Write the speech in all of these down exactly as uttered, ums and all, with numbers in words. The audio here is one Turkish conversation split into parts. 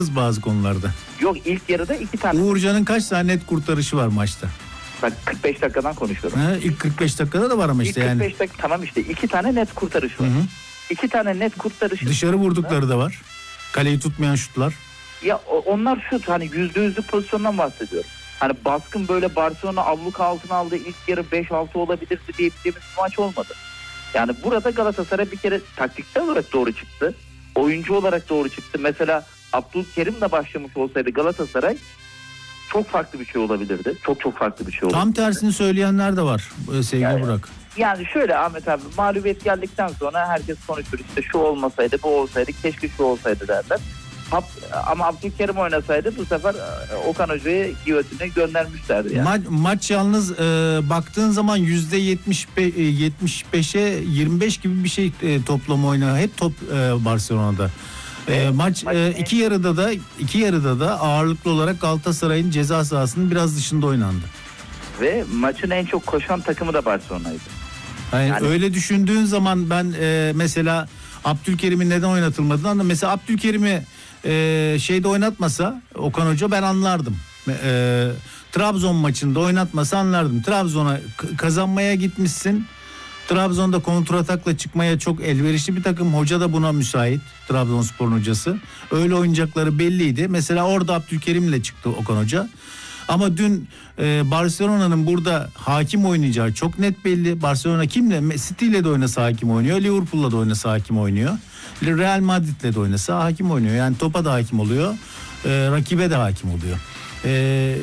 bazı konularda. Yok, ilk yarıda iki tane. Uğurcan'ın kaç tane net kurtarışı var maçta? Bak kırk beş dakikadan konuşuyorum. Ha, ilk kırk beş dakikada da var ama işte ilk yani. kırk beş dakika tamam işte iki tane net kurtarış var. Hı hı. İki tane net kurtarış. Dışarı vurdukları da var. Kaleyi tutmayan şutlar. Ya onlar şut, hani yüzde yüzlük pozisyondan bahsediyorum. Hani baskın böyle Barcelona avluka altına aldığı ilk yarı beş altı olabilirdi diyebileceğimiz bir maç olmadı. Yani burada Galatasaray bir kere taktiksel olarak doğru çıktı. Oyuncu olarak doğru çıktı. Mesela Abdülkerim'le başlamış olsaydı Galatasaray çok farklı bir şey olabilirdi. Çok çok farklı bir şey olabilirdi. Tam tersini söyleyenler de var sevgili yani, Burak. Yani şöyle Ahmet abi, mağlubiyet geldikten sonra herkes konuşur, işte şu olmasaydı, bu olsaydı, keşke şu olsaydı derler. Ama Abdülkerim oynasaydı bu sefer Okan Hoca'yı giyotine göndermişlerdi yani. Ma- maç yalnız e, baktığın zaman yüzde yetmiş beşe yirmi beş gibi bir şey e, toplam oynadı. Hep top e, Barcelona'da. E, maç e, iki yarıda da iki yarıda da ağırlıklı olarak Galatasaray'ın ceza sahasının biraz dışında oynandı. Ve maçın en çok koşan takımı da Barcelona'ydı. Yani, yani öyle düşündüğün zaman ben e, mesela Abdülkerim'in neden oynatılmadığını anladım. Mesela Abdülkerim'i e, şeyde oynatmasa Okan Hoca ben anlardım. E, Trabzon maçında oynatmasa anlardım. Trabzon'a k- kazanmaya gitmişsin. Trabzon'da kontratakla çıkmaya çok elverişli bir takım. Hoca da buna müsait. Trabzonspor'un hocası. Öyle oynayacakları belliydi. Mesela orada Abdülkerim'le çıktı Okan Hoca. Ama dün e, Barcelona'nın burada hakim oynayacağı çok net belli. Barcelona kimle? City ile de oynasa hakim oynuyor. Liverpool'la da oynasa hakim oynuyor. Real Madrid'le de oynasa hakim oynuyor. Yani topa da hakim oluyor. E, rakibe de hakim oluyor. E,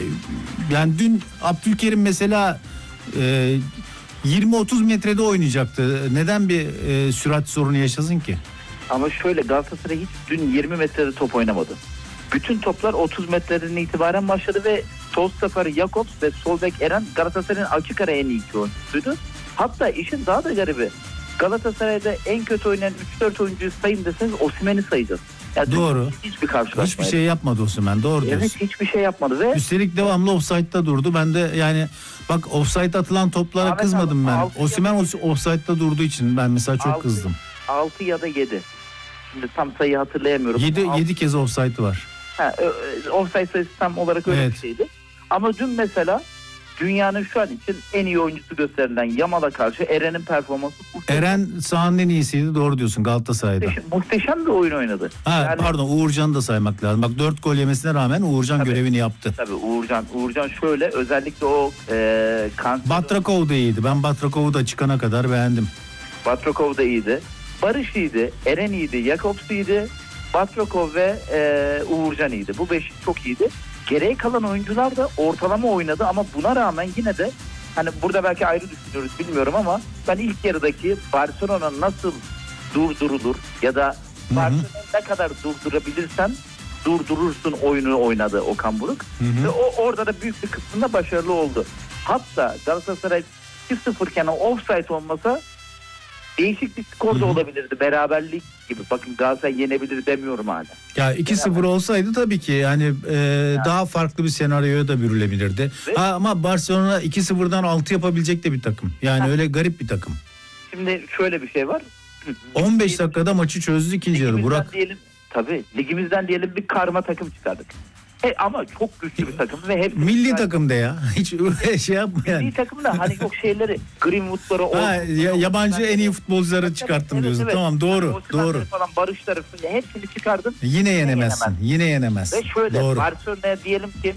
yani dün Abdülkerim mesela e, yirmi otuz metrede oynayacaktı. Neden bir e, sürat sorunu yaşasın ki? Ama şöyle, Galatasaray hiç dün yirmi metrede top oynamadı. Bütün toplar otuz metreden itibaren başladı ve sol stoper Jakobs ve sol bek Eren Galatasaray'ın açık ara en iyi iki oyuncusuydu. Hatta işin daha da garibi, Galatasaray'da en kötü oynayan üç dört oyuncuyu sayın deseniz Osimhen'i sayacağız. Yani doğru. Hiçbir karşılaşma. Hiçbir şey yapmadı Osimhen, doğru evet, diyorsun. hiçbir şey yapmadı ve üstelik devamlı offside'da durdu. Ben de yani bak offside atılan toplara Ahmet kızmadım abi, ben. Osimhen offside'da durduğu için ben mesela çok altı, kızdım. altı ya da yedi. Şimdi tam sayıyı hatırlayamıyorum. yedi kez offside var. Ha, offside sayısı tam olarak öyle evet. bir şeydi. Ama dün mesela dünyanın şu an için en iyi oyuncusu gösterilen Yamal'a karşı Eren'in performansı muhteşem. Eren sahanın en iyisiydi, doğru diyorsun Galatasaray'da. Muhteşem, muhteşem bir oyun oynadı. Ha, yani, pardon, Uğurcan'ı da saymak lazım. Bak dört gol yemesine rağmen Uğurcan tabii, görevini yaptı. Tabii Uğurcan, Uğurcan şöyle özellikle o e, kanser... Batrakov da iyiydi. Ben Batrakov'u da çıkana kadar beğendim. Batrakov da iyiydi. Barış iyiydi, Eren iyiydi, Jakobs iyiydi. Batrakov ve e, Uğurcan iyiydi. Bu beş çok iyiydi. Geriye kalan oyuncular da ortalama oynadı ama buna rağmen yine de hani burada belki ayrı düşünüyoruz bilmiyorum ama ben ilk yarıdaki Barcelona nasıl durdurulur ya da Barcelona ne kadar durdurabilirsen durdurursun oyunu oynadı Okan Buruk. Hı hı. Ve o orada da büyük bir kısmında başarılı oldu. Hatta Galatasaray iki sıfır iken o offside olmasa değişik bir skor da olabilirdi. Beraberlik gibi. Bakın Galatasaray yenebilir demiyorum hala. Ya iki sıfır olsaydı tabii ki yani, e, yani daha farklı bir senaryoya da bürülebilirdi. Ha, ama Barcelona iki sıfırdan altı yapabilecek de bir takım. Yani ha. öyle garip bir takım. Şimdi şöyle bir şey var. on beş dakikada maçı çözdü ikinci yarı Burak. Diyelim, tabii ligimizden diyelim bir karma takım çıkardık. E, ama çok güçlü bir takım ve hep milli takım da ya. Hiç şey yapma yani. Milli takım da hani yok şeyleri Greenwood'ları ha, ya, yabancı en iyi futbolcuları çıkarttım evet, diyorsun. Evet. Tamam doğru, yani doğru. Falan Barışları falan hepsini çıkardın. Yine yenemezsin. Yine yenemezsin. Ve şöyle doğru. Barcelona'ya diyelim ki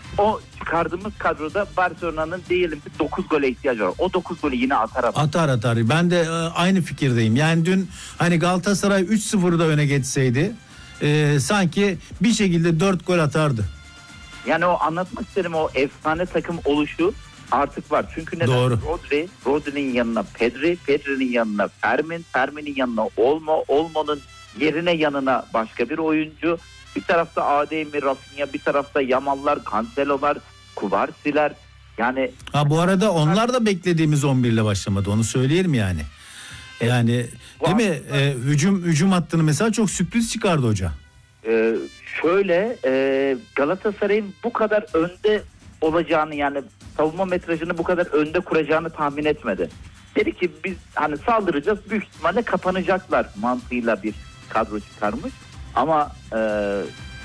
o çıkardığımız kadroda Barcelona'nın diyelim ki dokuz gole ihtiyacı var. O dokuz golü yine atar atar. Atar atar. Ben de e, aynı fikirdeyim. Yani dün hani Galatasaray üç sıfırda öne geçseydi e, sanki bir şekilde dört gol atardı. Yani o anlatmak istedim, o efsane takım oluşu artık var. Çünkü neden? Doğru. Rodri, Rodri'nin yanına Pedri, Pedri'nin yanına Fermin, Fermin'in yanına Olmo, Olmo'nun yerine yanına başka bir oyuncu. Bir tarafta Ademir, Rafinha, bir tarafta Yamallar, Cancelo'lar, Kuvarsiler. Yani ha bu arada onlar da beklediğimiz on bir ile başlamadı. Onu söyleyelim yani. Yani değil mi? Ee, hücum hücum hattını mesela çok sürpriz çıkardı hoca. Ee, şöyle e, Galatasaray'ın bu kadar önde olacağını, yani savunma metrajını bu kadar önde kuracağını tahmin etmedi. Dedi ki biz hani saldıracağız, büyük ihtimalle kapanacaklar mantığıyla bir kadro çıkarmış. Ama e,